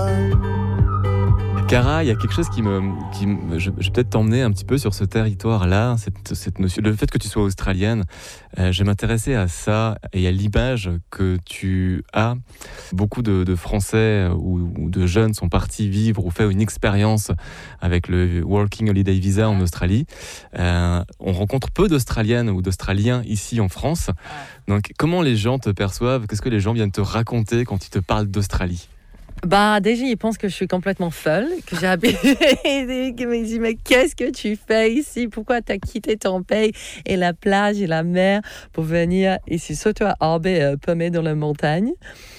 Cara, il y a quelque chose je vais peut-être t'emmener un petit peu sur ce territoire-là, cette notion, le fait que tu sois australienne. Je vais m'intéresser à ça et à l'image que tu as. Beaucoup de Français ou de jeunes sont partis vivre ou faire une expérience avec le Working Holiday Visa en Australie. On rencontre peu d'Australiennes ou d'Australiens ici en France. Donc, comment les gens te perçoivent? Qu'est-ce que les gens viennent te raconter quand ils te parlent d'Australie? Déjà, ils pensent que je suis complètement folle, que j'ai habité, qu'ils me disent, mais qu'est-ce que tu fais ici? Pourquoi tu as quitté ton pays et la plage et la mer pour venir ici, surtout à Arbé, paumé dans la montagne?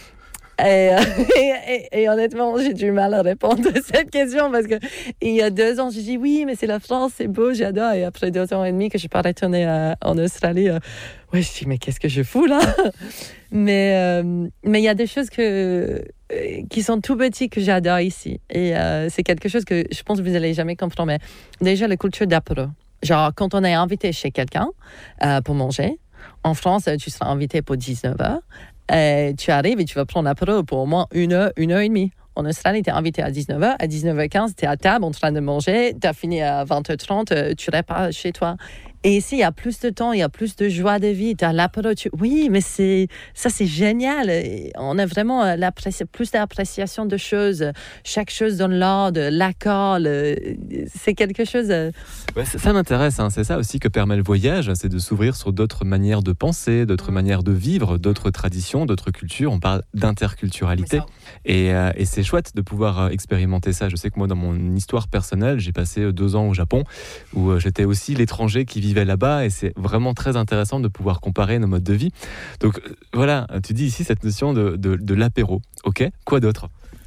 Et honnêtement, j'ai du mal à répondre à cette question parce que il y a 2 ans, j'ai dit oui, mais c'est la France, c'est beau, j'adore. Et après 2 ans et demi que je suis pas retournée en Australie, je dis mais qu'est-ce que je fous là? Mais il y a des choses qui sont tout petites que j'adore ici. Et c'est quelque chose que je pense que vous allez jamais comprendre. Mais déjà, la culture d'apéro. Genre, quand on est invité chez quelqu'un pour manger, en France, tu seras invité pour 19h. Tu arrives et tu vas prendre l'apéro pour au moins 1 heure, 1 heure et demie. En Australie, tu es invité à 19h. À 19h15, tu es à table en train de manger. Tu as fini à 20h30, tu repars chez toi. Et ici, il y a plus de temps, il y a plus de joie de vie. Tu as l'apéro. Oui, mais c'est génial. On a vraiment plus d'appréciation de choses. Chaque chose dans l'ordre, l'accord. C'est quelque chose... Ouais, ça m'intéresse. C'est ça aussi que permet le voyage. C'est de s'ouvrir sur d'autres manières de penser, d'autres manières de vivre, d'autres traditions, d'autres cultures. On parle d'interculturalité. Et c'est chouette de pouvoir expérimenter ça. Je sais que moi, dans mon histoire personnelle, j'ai passé 2 ans au Japon où j'étais aussi l'étranger qui vivait là-bas et c'est vraiment très intéressant de pouvoir comparer nos modes de vie. Donc voilà, tu dis ici cette notion de l'apéro. Ok, quoi d'autre?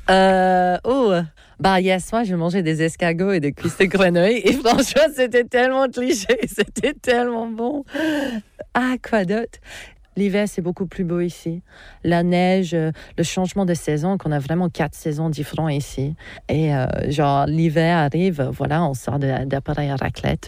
Hier soir, j'ai mangé des escargots et des cuisses de grenouille et franchement, c'était tellement cliché, c'était tellement bon. Quoi d'autre? L'hiver, c'est beaucoup plus beau ici. La neige, le changement de saison, qu'on a vraiment 4 saisons différentes ici. Et l'hiver arrive, voilà, on sort d'appareils à raclette.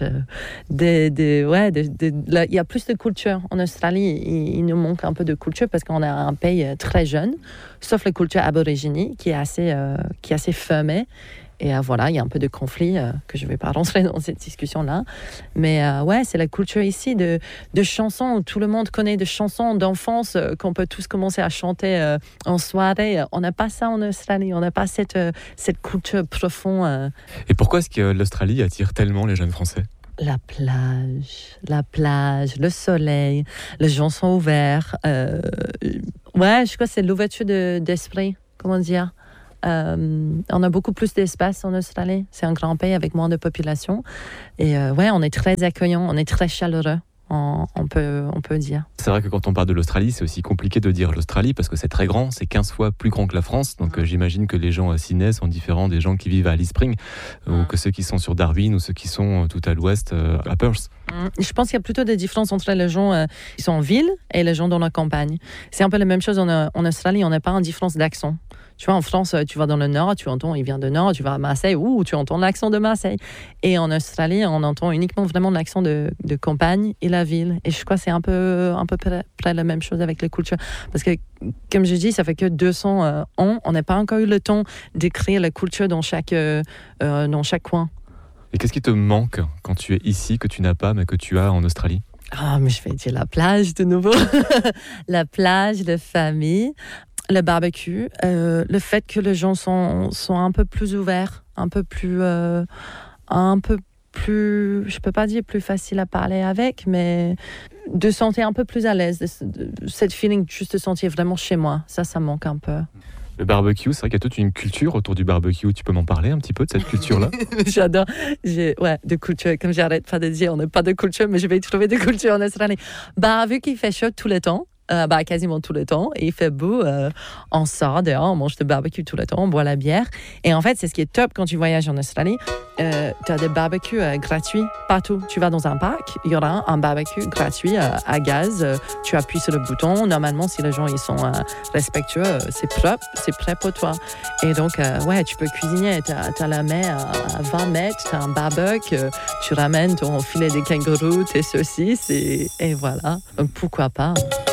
Il y a plus de culture. En Australie, il nous manque un peu de culture parce qu'on a un pays très jeune, sauf la culture aborigine qui est assez fermée. Et il y a un peu de conflit que je ne vais pas rentrer dans cette discussion-là. Mais c'est la culture ici de chansons où tout le monde connaît des chansons d'enfance qu'on peut tous commencer à chanter en soirée. On n'a pas ça en Australie. On n'a pas cette culture profonde. Et pourquoi est-ce que l'Australie attire tellement les jeunes Français? La plage, le soleil, les gens sont ouverts. Je crois que c'est l'ouverture d'esprit, comment dire. On a beaucoup plus d'espace en Australie. C'est un grand pays avec moins de population. Et on est très accueillant, on est très chaleureux, on peut dire. C'est vrai que quand on parle de l'Australie, c'est aussi compliqué de dire l'Australie parce que c'est très grand, c'est 15 fois plus grand que la France. Donc j'imagine que les gens à Sydney sont différents des gens qui vivent à Alice Springs ou que ceux qui sont sur Darwin ou ceux qui sont tout à l'ouest à Perth. Je pense qu'il y a plutôt des différences entre les gens qui sont en ville et les gens dans la campagne. C'est un peu la même chose en Australie, on n'a pas une différence d'accent. Tu vois, en France, tu vas dans le nord, tu entends, il vient de nord, tu vas à Marseille, tu entends l'accent de Marseille. Et en Australie, on entend uniquement vraiment l'accent de campagne et la ville. Et je crois que c'est un peu près la même chose avec les cultures. Parce que, comme je dis, ça fait que 200 ans, on n'a pas encore eu le temps d'écrire la culture dans chaque coin. Et qu'est-ce qui te manque quand tu es ici, que tu n'as pas, mais que tu as en Australie? Mais je vais dire la plage de nouveau. La plage, la famille. Le barbecue, le fait que les gens sont un peu plus ouverts, un peu plus, je peux pas dire plus facile à parler avec, mais de sentir un peu plus à l'aise, cette feeling juste de sentir vraiment chez moi, ça manque un peu. Le barbecue, c'est vrai qu'il y a toute une culture autour du barbecue. Tu peux m'en parler un petit peu de cette culture-là? J'adore. De culture. Comme j'arrête pas de dire, on n'a pas de culture, mais je vais trouver des cultures en Australie. Vu qu'il fait chaud tout le temps, quasiment tout le temps, et il fait beau, on sort dehors, on mange du barbecue tout le temps, on boit la bière. Et en fait, c'est ce qui est top quand tu voyages en Australie. Tu as des barbecues gratuits partout. Tu vas dans un parc, il y aura un barbecue gratuit à gaz. Tu appuies sur le bouton. Normalement, si les gens ils sont respectueux, c'est propre, c'est prêt pour toi. Et donc, tu peux cuisiner. Tu as la mer à 20 mètres, tu as un barbecue, tu ramènes ton filet de kangourou, tes saucisses, et voilà. Donc, pourquoi pas?